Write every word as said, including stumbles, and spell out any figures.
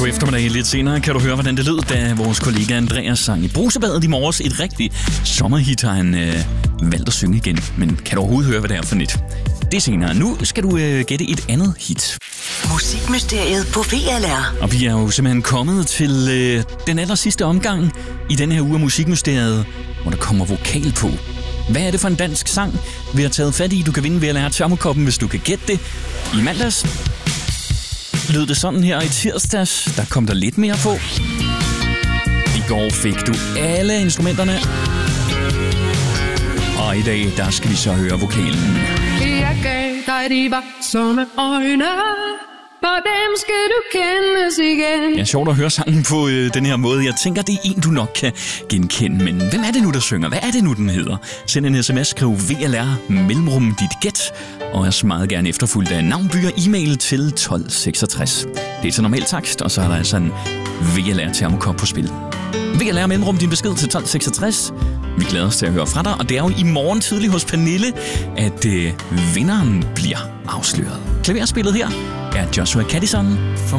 God eftermiddag. Lidt senere kan du høre, hvordan det lød, da vores kollega Andreas sang i Brusebadet i morges. Et rigtigt sommerhit har han øh, valgt at synge igen. Men kan du overhovedet høre, hvad det er for net? Det er senere. Nu skal du øh, gætte et andet hit. Musikmysteriet på V L R. Og vi er jo simpelthen kommet til øh, den aller sidste omgang i denne her uge af Musikmysteriet, hvor der kommer vokal på. Hvad er det for en dansk sang, vi har taget fat i? Du kan vinde V L R termokoppen, hvis du kan gætte det. I mandags lød det sådan her, i tirsdags, der kom der lidt mere på. I går fik du alle instrumenterne. Og i dag, der skal vi så høre vokalen. Jeg gav dig de vaksomme øjne, for dem skal du kendes igen. Ja, sjovt at høre sangen på øh, den her måde. Jeg tænker, det er en, du nok kan genkende. Men hvem er det nu, der synger? Hvad er det nu, den hedder? Send en sms, skriv V L R, mellemrum dit gæt, og er meget gerne efterfulgt af navnby og e-mail til tolv seksogtres. Det er til normal takst, og så er der altså en V L R termokop på spil. V L R mellemrum din besked til tolv seksogtres. Vi glæder os til at høre fra dig, og det er jo i morgen tidlig hos Pernille, at øh, vinderen bliver afsløret. Klaverspillet her er Joshua Caddison for